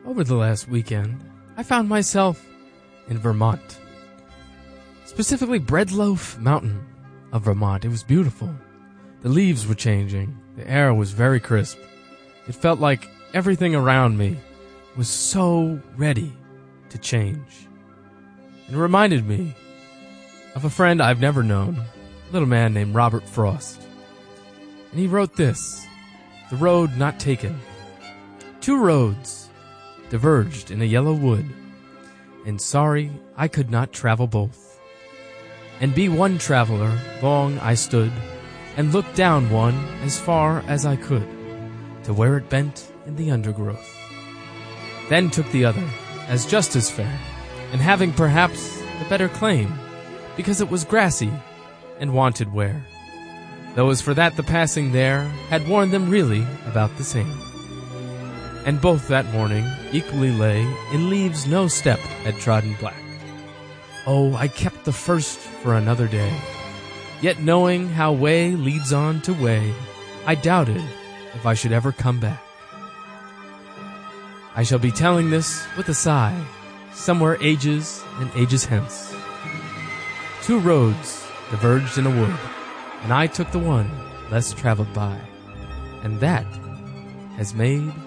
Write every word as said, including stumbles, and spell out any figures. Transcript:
over the last weekend, I found myself in Vermont. Specifically, Breadloaf Mountain of Vermont. It was beautiful. The leaves were changing. The air was very crisp. It felt like everything around me was so ready to change. It reminded me of a friend I've never known, a little man named Robert Frost. And he wrote this: "The road not taken. Two roads diverged in a yellow wood, and sorry I could not travel both. And be one traveler, long I stood, and looked down one as far as I could, to where it bent in the undergrowth. Then took the other, as just as fair, and having perhaps the better claim, because it was grassy and wanted wear. Though as for that the passing there had worn them really about the same. And both that morning equally lay in leaves no step had trodden black. Oh, I kept the first for another day, yet knowing how way leads on to way, I doubted if I should ever come back. I shall be telling this with a sigh, somewhere ages and ages hence. Two roads diverged in a wood, and I took the one less traveled by, and that has made